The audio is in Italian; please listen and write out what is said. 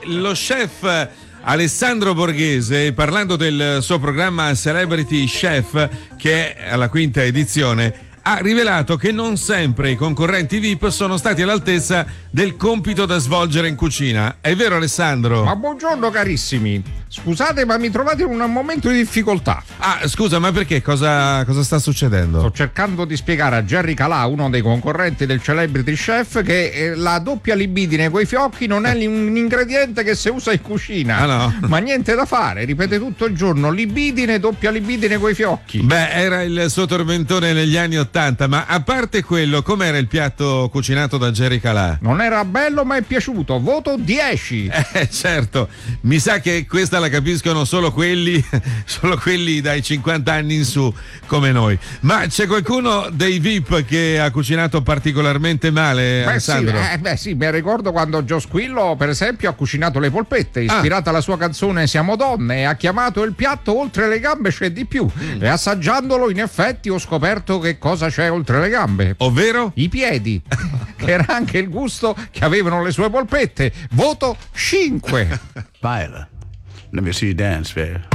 lo chef Alessandro Borghese, parlando del suo programma Celebrity Chef, che è alla 5ª edizione, ha rivelato che non sempre i concorrenti VIP sono stati all'altezza del compito da svolgere in cucina. È vero, Alessandro? Ma buongiorno carissimi, scusate ma mi trovate in un momento di difficoltà. Ah, scusa, ma perché? Cosa sta succedendo? Sto cercando di spiegare a Jerry Calà, uno dei concorrenti del Celebrity Chef, che la doppia libidine coi fiocchi non è un ingrediente che si usa in cucina. Ah, no? Ma niente da fare, ripete tutto il giorno, libidine, doppia libidine coi fiocchi. Beh, era il suo tormentone negli anni '80, ma a parte quello, com'era il piatto cucinato da Jerry Calà? Non era bello ma è piaciuto, voto 10. Certo, mi sa che questa la capiscono solo quelli dai 50 anni in su, come noi. Ma c'è qualcuno dei VIP che ha cucinato particolarmente male, Alessandro? Sì, mi ricordo quando Gio Squillo, per esempio, ha cucinato le polpette, ispirata alla sua canzone Siamo donne, e ha chiamato il piatto Oltre le gambe c'è di più. E assaggiandolo, in effetti, ho scoperto che cosa c'è oltre le gambe. Ovvero? I piedi, che era anche il gusto che avevano le sue polpette. Voto 5. Viola, let me see you dance, babe.